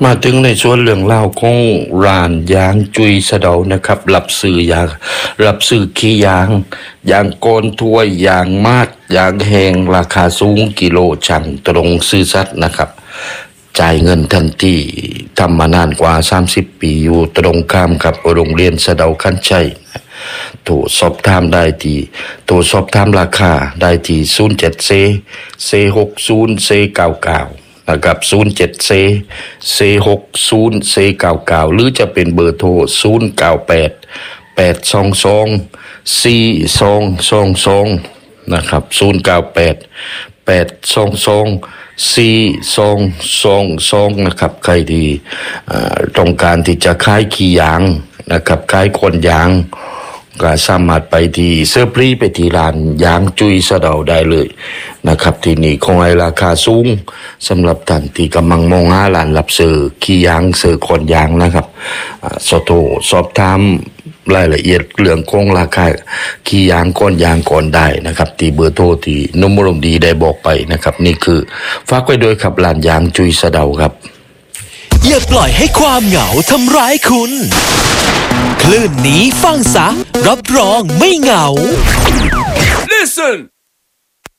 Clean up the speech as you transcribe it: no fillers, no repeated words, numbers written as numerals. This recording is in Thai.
มาถึงในส่วนเรื่องเล่าของร้านยางจุยสะเดานะครับรับซื้อยางรับซื้อขี้ยางยางโกนถ้วยยางมาดยางแห้งราคาสูงกิโลชันตรงซื้อสัตว์นะครับจ่ายเงินทันทีทำมานานกว่า30ปีอยู่ตรงข้ามกับโรงเรียนสะเดาคันชัยโทรสอบถามได้ที่โทรสอบถามราคาได้ที่07เซ60เซ99นะครับ07เซ60เซ99หรือจะเป็นเบอร์โทร098 822 4222นะครับ098 822 4222นะครับใครที่ต้องการที่จะขายขี้ยางนะครับขายคนยางก็สามารถไปที่เสื้อพรีไปที่ร้านยางจุยสะเดาได้เลยนะครับที่นี่คงให้ราคาสูงสำหรับท่านที่กำลังมองหาร้านรับซื้อขี้ยางซื้อคนยางนะครับสอบถามรายละเอียดเรื่องของราคาขี้ยางก้อนยางก่อนได้นะครับที่เบอร์โทรที่นุ่มรมดีได้บอกไปนะครับนี่คือฝากไว้ด้วยครับร้านยางจุยสะเดาครับอย่าปล่อยให้ความเหงาทำร้ายคุณคลื่นนี้ฟังซะรับรองไม่เหงา Listen